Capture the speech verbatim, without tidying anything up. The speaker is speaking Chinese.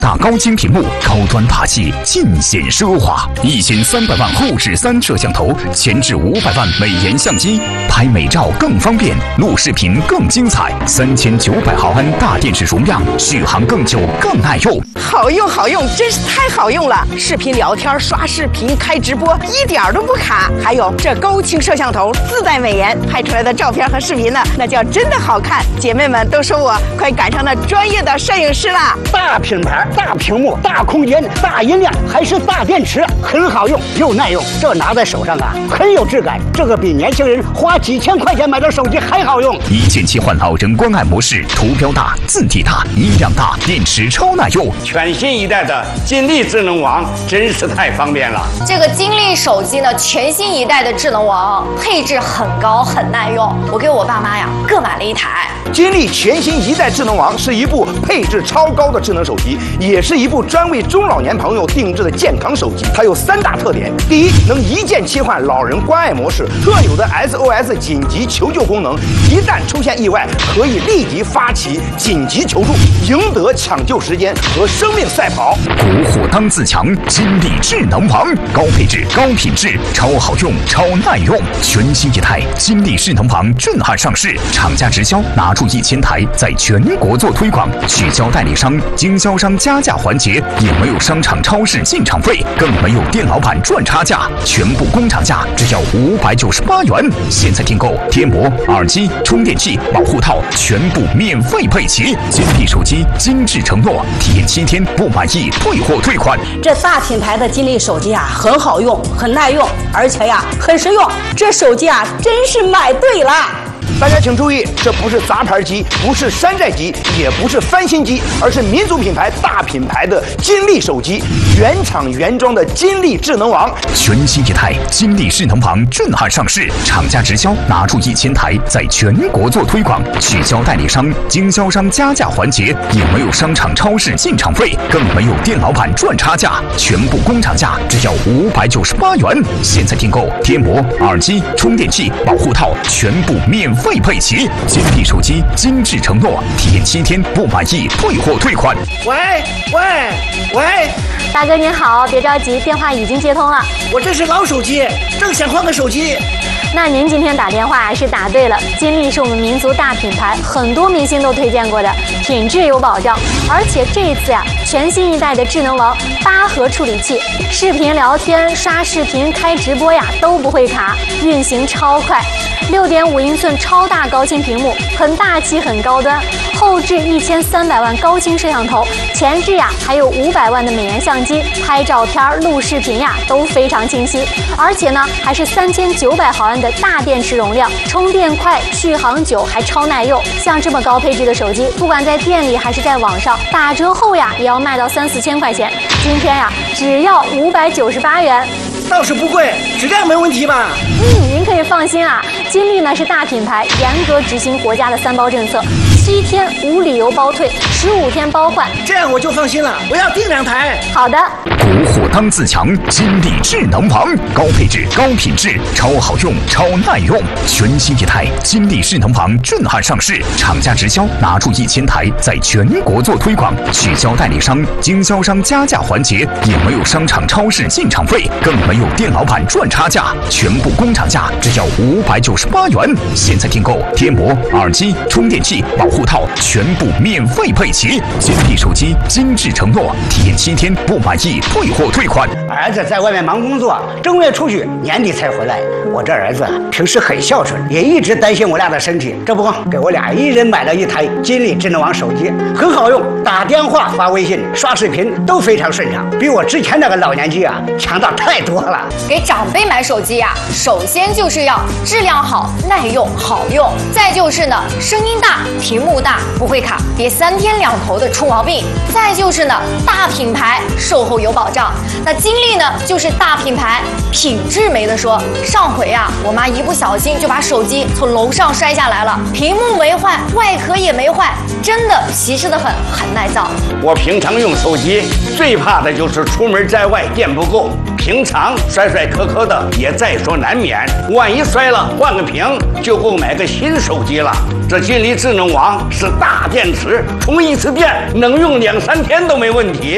大高清屏幕，高端大气，尽显奢华。一千三百万后置三摄像头，前置五百万美颜相机，拍美照更方便，录视频更精彩。三千九百毫安大电池容量，续航更久更耐用。 好用好用，真是太好用了！视频聊天、刷视频、开直播，一点儿都不卡。还有这高清摄像头自带美颜，拍出来的照片和视频呢，那叫真的好看。姐妹们都说我快赶上了专业的摄影师啦！ 大品牌。大屏幕、大空间、大音量，还是大电池，很好用又耐用，这拿在手上啊，很有质感。这个比年轻人花几千块钱买的手机还好用。 一键切换老人关爱模式，图标大、字体大、音量大，电池超耐用。 全新一代的金立智能王真是太方便了。 这个金立手机呢，全新一代的智能王，配置很高，很耐用。我给我爸妈呀各买了一台。 金立全新一代智能王是一部配置超高的智能手机，也是一部专为中老年朋友定制的健康手机。它有三大特点：第一，能一键切换老人关爱模式，特有的 S O S 紧急求救功能，一旦出现意外，可以立即发起紧急求助，赢得抢救时间和生命赛跑。 国货当自强，金立智能王，高配置、高品质，超好用、超耐用。全新一台金立智能王震撼上市，厂家直销拿出一千台，在全国做推广，取消代理商、经销商加价环节，也没有商场超市进场费，更没有店老板赚差价，全部工厂价只要五百九十八元。现在订购贴膜、耳机、充电器、保护套全部免费配齐。金立手机精致承诺，体验七天不满意退货退款。 这大品牌的金立手机啊，很好用，很耐用，而且呀很实用。这手机啊，真是买对了。 大家请注意，这不是杂牌机，不是山寨机，也不是翻新机，而是民族品牌、大品牌的金立手机，原厂原装的金立智能王。 全新一台金立智能王震撼上市，厂家直销拿出一千台，在全国做推广，取消代理商、经销商加价环节，也没有商场超市进场费，更没有店老板赚差价，全部工厂价只要五百九十八元。现在订购贴膜、耳机、充电器、保护套全部免费配齐。金立手机精致承诺，体验七天不满意退货退款。 喂喂喂， 大哥您好，别着急，电话已经接通了。 我这是老手机，正想换个手机。 那您今天打电话是打对了，金立是我们民族大品牌，很多明星都推荐过的，品质有保障。而且这一次呀，全新一代的智能王八核处理器，视频聊天、刷视频、开直播呀都不会卡，运行超快。六点五英寸超大高清屏幕，很大气很高端。后置一千三百万高清摄像头，前置呀还有五百万的美颜相机，拍照片、录视频呀都非常清晰。而且呢，还是三千九百毫安的大电池容量，充电快，续航久，还超耐用。像这么高配置的手机，不管在店里还是在网上，打折后呀也要卖到三四千块钱。今天呀，只要五百九十八元。 倒是不贵，质量没问题吧？ 嗯，您可以放心啊，金立呢是大品牌，严格执行国家的三包政策，七天无理由包退，十五天包换。 这样我就放心了，我要订两台。 好的。 国货当自强，金立智能王，高配置、高品质，超好用、超耐用。全新一台金立智能王震撼上市，厂家直销拿出一千台，在全国做推广，取消代理商、经销商加价环节，也没有商场超市进场费，更没有店老板赚差价，全部工厂价只要五百九十八元。现在订购贴膜、耳机、充电器、保护套全部免费配齐。金立手机精致承诺，体验七天不满意退货退款。 儿子在外面忙工作，正月出去，年底才回来。我这儿子平时很孝顺，也一直担心我俩的身体，这不给我俩一人买了一台金立智能王手机，很好用，打电话、发微信、刷视频都非常顺畅，比我之前那个老年机啊强大太多了。 给长辈买手机呀、啊，首先就是要质量好、耐用、好用，再就是呢声音大、屏幕大，不会卡，别三天两头的出毛病。再就是呢大品牌，售后有保障。那金立呢就是大品牌，品质没得说。上回呀、啊，我妈一不小心就把手机从楼上摔下来了，屏幕没坏，外壳也没坏，真的皮实的很，很耐造。 我平常用手机最怕的就是出门在外电不够，平常摔摔磕磕的也在所难免，万一摔了换个屏就够买个新手机了。这金立智能王是大电池，充一次电能用两三天都没问题。